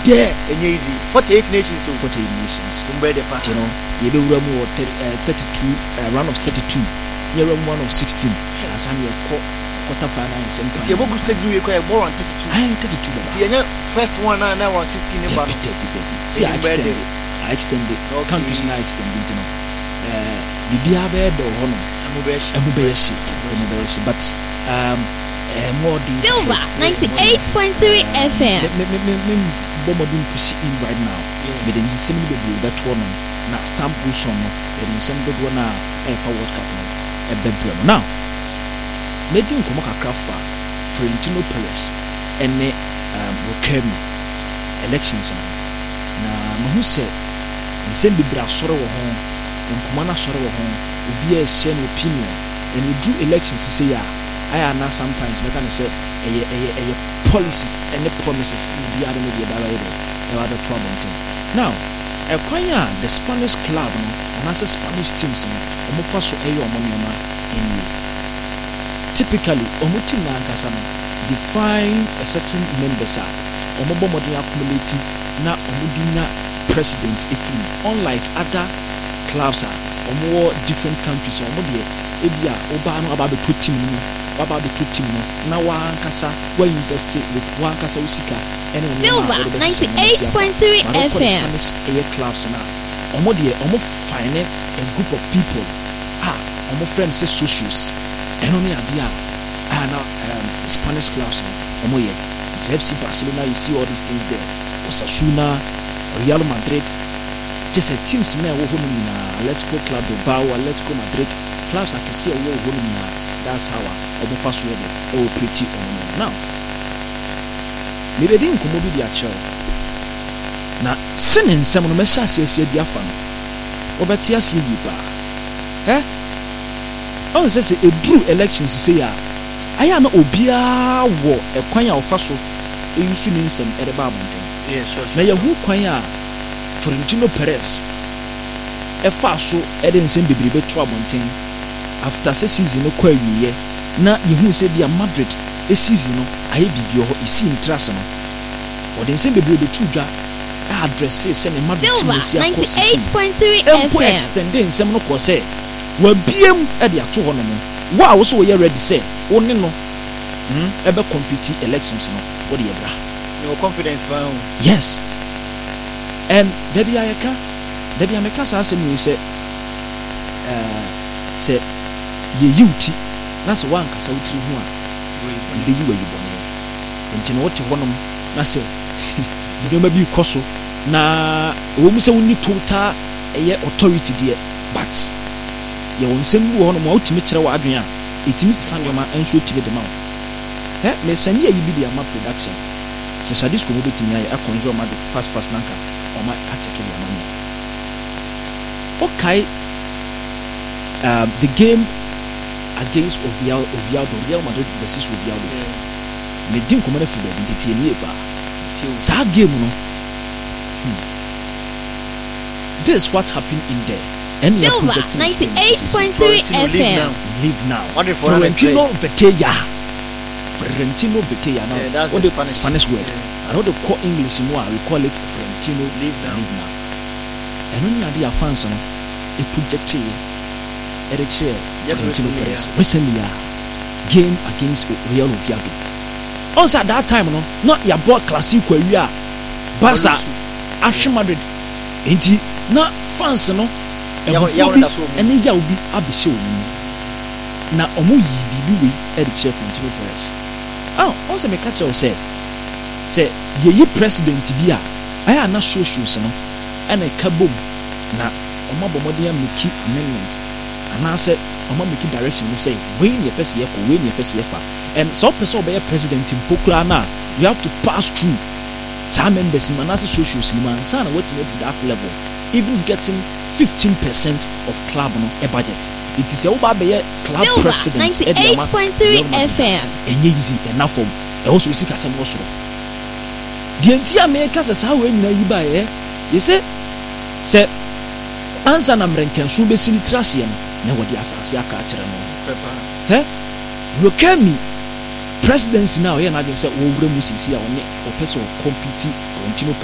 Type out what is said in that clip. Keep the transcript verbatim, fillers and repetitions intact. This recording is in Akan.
there. Easy. forty-eight nations. So forty-eight nations. Umbrella part. You know, you be one more thirty-two uh, round of thirty-two. You're one of sixteen. As I'm your quarter final and semi final. See, what good you require more than thirty-two. I am thirty-two. See, your first one and now one sixteen. See, I extended. I extended. Countries now extended. You know, uh, the Biabe do honor. Amubeshi. Amubeshi. But um, more Silver ninety-eight point three F M. Bomodin push in right now. But then some of the that one now stamp goes on. And some good one now for World Cup a bedroom. Now, making Komaka Krafa, Florentino Perez, and um Rokemi elections. Now, who said the same Bibra Soro home, and Kumana Soro home, will be a same opinion, and we do elections to say, yeah, I are now sometimes we can say a policies and the promises in the other media and other trouble. Now, a choir, the Spanish club and as a Spanish teams and Mufaso Ayo Monoma in you. Typically, Omutina Kasana define a certain members are Omobomodi accumulating na Omudina president if you unlike other clubs are or more different countries or more Ebia Obano about the put team. Baba the two team now one kasa we invest with one kasa usika and Silver ninety-eight point three F M. Spanish air clubs now omo de omo find a group of people ah omo friends say socials and only idea ah now um, Spanish clubs omo ye it's F C Barcelona. You see all these things there, Osasuna, Real Madrid, just a teams now wo home na Atletico Club Bilbao, Atletico Madrid clubs I can see a wo home na. That's how I will fast ready or pretty on now. Maybe didn't come over the child. Now, sending some of the messages said, dear fan, over Tia see you bar. Eh? Oh, says a true elections say, I am Obia war a choir of Faso, a Usulinsem at the Barmonton. Yes, sure. Now, who choir Florentino Perez, a Faso, Eden Sem Bibi Troublontin. After the season, no query, now you who say be a Madrid, a season, I be your is in Trasano. Or then send the two jar address, send a Madrid ninety-eight point three F M. Extending some no cause, well, B M at the two hundred. Wow, so we are ready, say, only no, hm, ever compete elections, no, what do you bra? No confidence found. Yes, and Debbie Ayaka, Debbie Amakas asked me, say, uh, say, ye youty, that's one cassa who are the you were you born. And to know what you want them, I say, you know, maybe you cosso. Now, woman say we need total authority, dear, but you won't send one more to meet our Adrian. It means Sandra and shoot to get them out. Eh, may send ye be the amount production. Since I this commodity, I consume my fast fast nanka or my attack in money. Okay, uh, the game. Against Ovial, Ovialdo, Real Madrid versus Ovialdo. Me din come na football ntiti eni eba. Sa game no. This what happened in there. And Silver ninety-eight point three F M. Live now. Florentino Veteya. Florentino Veteya now. Yeah, what the the Spanish, Spanish word. Yeah. I know the core English more we call it Florentino live now. Live now. And when you are the fans no, a project Eric Shea, yes, recently, yeah. recently, yeah. Game against Real Oviedo. Also at that time, no, not your board classic where we are. Barca, Atletico Madrid, ain't not fans, no. And then you will be abisho. Now, Omo yi bibi Eric Shea from Timo Perez. Oh, also me catch up say, say ye president bia. I am not sure shoes, no, and a kaboom. Now, Omo Bomodia make amendment. And I said, I'm not making direction to say, when your person, when your person, and so person be a president in Pokrana, you have to pass through some members in Manasa social cinema and son what to that level, even getting fifteen percent of club on a budget. It is a club Silver, president. ninety-eight point three F M. And easy enough for also see some also. The entire makers is how when you buy, eh? You say, say, answer number and can soon be seen Trasian. Now what the assassin catcher no. Eh? Rokemi presidency now here and I just said, oh, we must see our person competing Florentino